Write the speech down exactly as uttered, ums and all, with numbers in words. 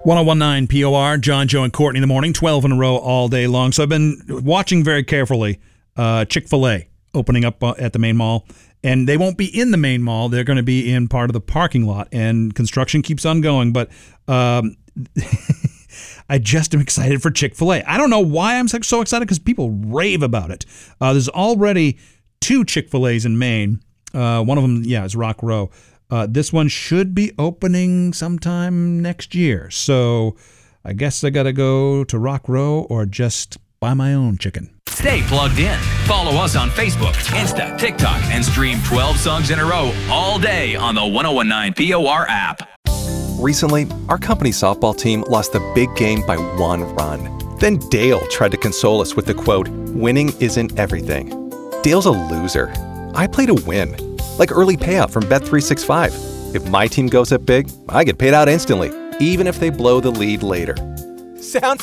ten nineteen P O R, John, Joe, and Courtney in the morning, twelve in a row all day long. So I've been watching very carefully uh, Chick-fil-A opening up uh, at the main mall. And they won't be in the main mall. They're going to be in part of the parking lot. And construction keeps on going. But um, I just am excited for Chick-fil-A. I don't know why I'm so excited, because people rave about it. Uh, there's already two Chick-fil-A's in Maine. Uh, one of them, yeah, is Rock Row. Uh, this one should be opening sometime next year. So I guess I got to go to Rock Row or just buy my own chicken. Stay plugged in. Follow us on Facebook, Insta, TikTok, and stream twelve songs in a row all day on the ten nineteen P O R app. Recently, our company softball team lost the big game by one run. Then Dale tried to console us with the quote, "Winning isn't everything." Dale's a loser. I play to win. Like early payout from Bet three sixty-five. If my team goes up big, I get paid out instantly, even if they blow the lead later. Sound